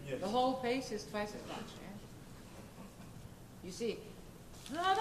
Yes. The whole pace is twice as much, yeah? You see, no,